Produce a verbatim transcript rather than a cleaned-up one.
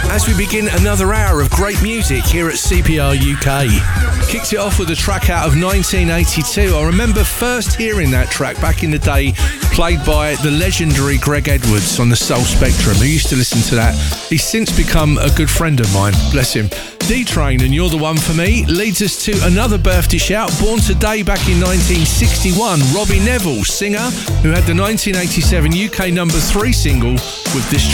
as we begin another hour of great music here at C P R U K. Kicked it off with a track out of nineteen eighty-two. I remember first hearing that track back in the day, played by the legendary Greg Edwards on the Soul Spectrum, who used to listen to that. He's since become a good friend of mine, bless him. D-Train and You're the One for Me leads us to another birthday shout. Born today back in nineteen sixty-one, Robbie Neville, singer who had the nineteen eighty-seven U K number three single with this